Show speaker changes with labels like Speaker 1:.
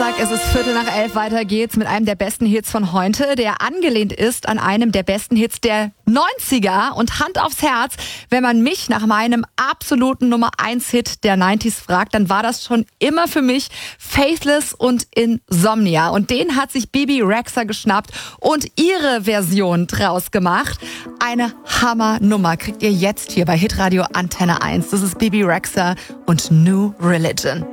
Speaker 1: Donnerstag, es ist 11:15, weiter geht's mit einem der besten Hits von heute, der angelehnt ist an einem der besten Hits der 90er. Und Hand aufs Herz, wenn man mich nach meinem absoluten Nummer 1 Hit der 90s fragt, dann war das schon immer für mich Faithless und Insomnia. Und den hat sich Bebe Rexha geschnappt und ihre Version draus gemacht. Eine Hammernummer kriegt ihr jetzt hier bei Hitradio Antenne 1. Das ist Bebe Rexha und New Religion.